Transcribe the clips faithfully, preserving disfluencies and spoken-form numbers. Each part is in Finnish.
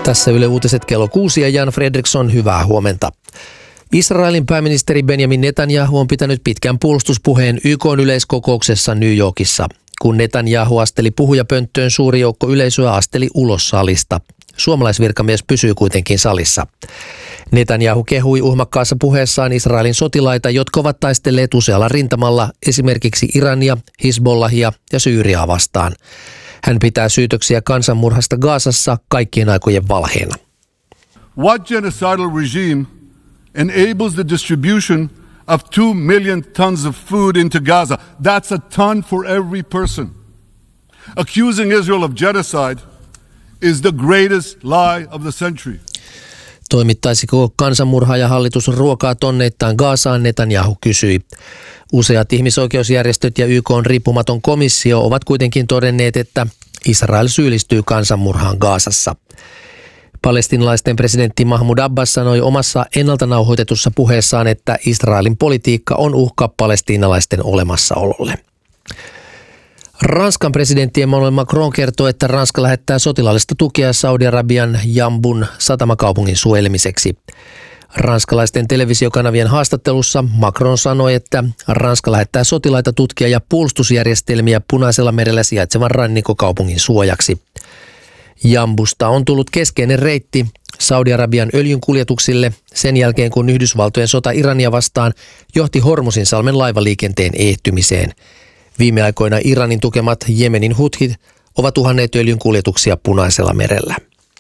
Tässä Yle Uutiset kello kuusi ja Jan Fredriksson, hyvää huomenta. Israelin pääministeri Benjamin Netanyahu on pitänyt pitkän puolustuspuheen Y K:n yleiskokouksessa New Yorkissa. Kun Netanyahu asteli puhujapönttöön, suuri joukko yleisöä asteli ulos salista. Suomalaisvirkamies pysyy kuitenkin salissa. Netanyahu kehui uhmakkaassa puheessaan Israelin sotilaita, jotka ovat taistelleet usealla rintamalla, esimerkiksi Irania, Hizbollahia ja Syyriaa vastaan. Hän pitää syytöksiä kansanmurhasta Gazassa kaikkien aikojen valheena. What genocidal regime enables the distribution of two million tons of food into Gaza? That's a ton for every person. Accusing Israel of genocide is the greatest lie of the century. Toimittaisiko kansanmurhaajahallitus ruokaa tonneittain Gazaan, Netanyahu kysyi. Useat ihmisoikeusjärjestöt ja Y K:n riippumaton komissio ovat kuitenkin todenneet, että Israel syyllistyy kansanmurhaan Gazassa. Palestiinalaisten presidentti Mahmoud Abbas sanoi omassa ennalta nauhoitetussa puheessaan, että Israelin politiikka on uhka palestiinalaisten olemassaololle. Ranskan presidentti Emmanuel Macron kertoo, että Ranska lähettää sotilaallista tukea Saudi-Arabian Jambun satamakaupungin suojelemiseksi. Ranskalaisten televisiokanavien haastattelussa Macron sanoi, että Ranska lähettää sotilaita, tutkia ja puolustusjärjestelmiä Punaisella merellä sijaitsevan rannikkokaupungin suojaksi. Jambusta on tullut keskeinen reitti Saudi-Arabian öljynkuljetuksille sen jälkeen, kun Yhdysvaltojen sota Irania vastaan johti Hormuzinsalmen laivaliikenteen ehtymiseen. Viime aikoina Iranin tukemat Jemenin huthit ovat uhanneet öljynkuljetuksia Punaisella merellä.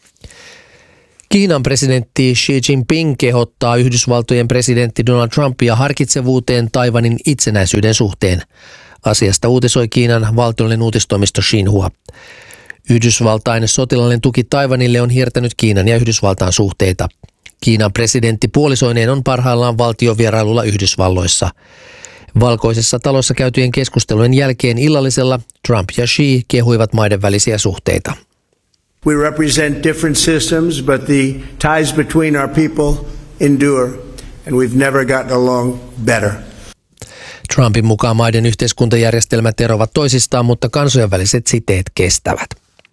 Kiinan presidentti Xi Jinping kehottaa Yhdysvaltojen presidentti Donald Trumpia harkitsevuuteen Taiwanin itsenäisyyden suhteen. Asiasta uutisoi Kiinan valtiollinen uutistoimisto Xinhua. Yhdysvaltain sotilaallinen tuki Taiwanille on hiertänyt Kiinan ja Yhdysvaltain suhteita. Kiinan presidentti puolisoineen on parhaillaan valtiovierailulla Yhdysvalloissa. Valkoisessa talossa käytyjen keskustelujen jälkeen illallisella Trump ja Xi kehuivat maiden välisiä suhteita. We represent different systems, but the ties between our people endure, and we've never gotten along better. Trumpin mukaan maiden yhteiskuntajärjestelmät eroavat toisistaan, mutta kansojen väliset siteet kestävät.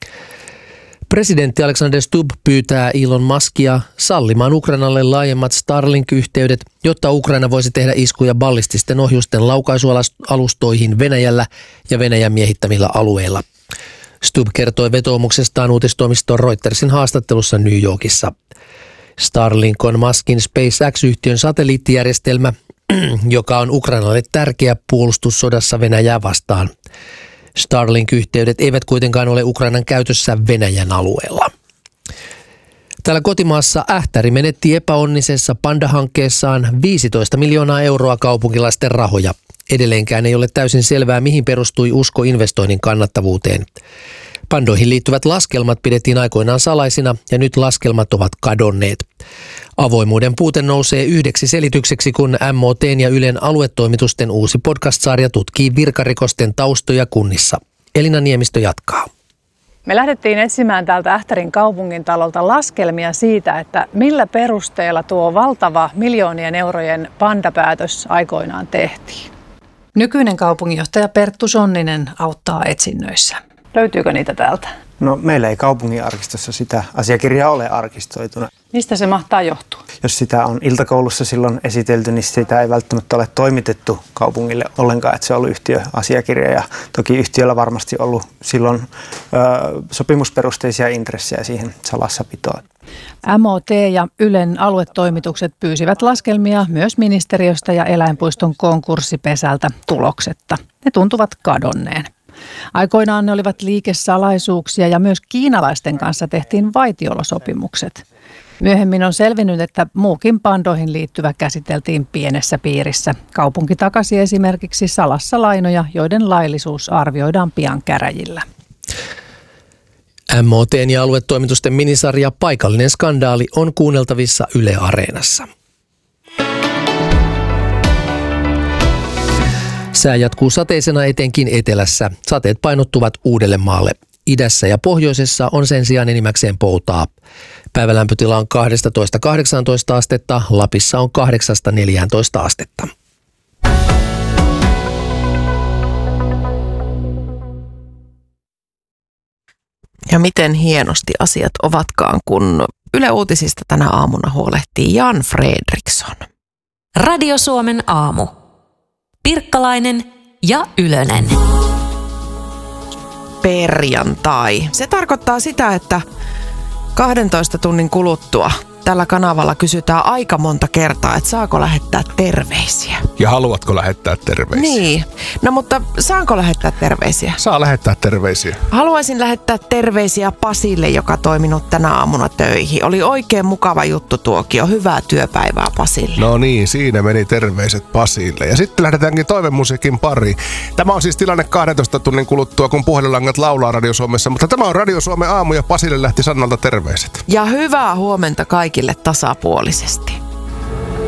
Presidentti Alexander Stubb pyytää Elon Muskia sallimaan Ukrainalle laajemmat Starlink-yhteydet, jotta Ukraina voisi tehdä iskuja ballististen ohjusten laukaisualustoihin Venäjällä ja Venäjän miehittämillä alueilla. Stubb kertoi vetoomuksestaan uutistoimiston Reutersin haastattelussa New Yorkissa. Starlink on Muskin SpaceX-yhtiön satelliittijärjestelmä, joka on Ukrainalle tärkeä puolustussodassa Venäjää vastaan. Starlink-yhteydet eivät kuitenkaan ole Ukrainan käytössä Venäjän alueella. Täällä kotimaassa Ähtäri menetti epäonnisessa Panda-hankkeessaan viisitoista miljoonaa euroa kaupunkilaisten rahoja. Edelleenkään ei ole täysin selvää, mihin perustui usko investoinnin kannattavuuteen. Pandoihin liittyvät laskelmat pidettiin aikoinaan salaisina ja nyt laskelmat ovat kadonneet. Avoimuuden puute nousee yhdeksi selitykseksi, kun M O T:n ja Ylen aluetoimitusten uusi podcast-sarja tutkii virkarikosten taustoja kunnissa. Elina Niemistö jatkaa. Me lähdettiin etsimään täältä Ähtärin kaupungintalolta laskelmia siitä, että millä perusteella tuo valtava miljoonien eurojen pandapäätös aikoinaan tehtiin. Nykyinen kaupunginjohtaja Perttu Sonninen auttaa etsinnöissä. Löytyykö niitä täältä? No meillä ei kaupunginarkistossa sitä asiakirjaa ole arkistoituna. Mistä se mahtaa johtua? Jos sitä on iltakoulussa silloin esitelty, niin sitä ei välttämättä ole toimitettu kaupungille ollenkaan, että se on ollut yhtiöasiakirja. Ja toki yhtiöllä varmasti ollut silloin ö, sopimusperusteisia intressejä siihen salassapitoon. M O T ja Ylen aluetoimitukset pyysivät laskelmia myös ministeriöstä ja eläinpuiston konkurssipesältä tuloksetta. Ne tuntuvat kadonneen. Aikoinaan ne olivat liikesalaisuuksia ja myös kiinalaisten kanssa tehtiin vaitiolosopimukset. Myöhemmin on selvinnyt, että muukin pandoihin liittyvä käsiteltiin pienessä piirissä. Kaupunki takasi esimerkiksi salassa lainoja, joiden laillisuus arvioidaan pian käräjillä. M O T:n ja aluetoimitusten minisarja Paikallinen skandaali on kuunneltavissa Yle Areenassa. Sää jatkuu sateisena etenkin etelässä. Sateet painottuvat Uudellemaalle. Idässä ja pohjoisessa on sen sijaan enimmäkseen poutaa. Päivälämpötila on kaksitoista kahdeksantoista astetta, Lapissa on kahdeksasta neljääntoista astetta. Ja miten hienosti asiat ovatkaan, kun Yle Uutisista tänä aamuna huolehtii Jan Fredriksson. Radio Suomen aamu. Pirkkalainen ja Ylönen. Perjantai. Se tarkoittaa sitä, että kahdentoista tunnin kuluttua tällä kanavalla kysytään aika monta kertaa, että saako lähettää terveisiä. Ja haluatko lähettää terveisiä? Niin. No mutta saanko lähettää terveisiä? Saa lähettää terveisiä. Haluaisin lähettää terveisiä Pasille, joka toiminut tänä aamuna töihin. Oli oikein mukava juttu tuokio. Hyvää työpäivää Pasille. No niin, siinä meni terveiset Pasille. Ja sitten lähdetäänkin toivemusiikin pariin. Tämä on siis tilanne kahdentoista tunnin kuluttua, kun puhelinlangat laulaa Radio Suomessa. Mutta tämä on Radio Suomen aamu ja Pasille lähti Sannalta terveiset. Ja hyvää huomenta kaikille tasapuolisesti.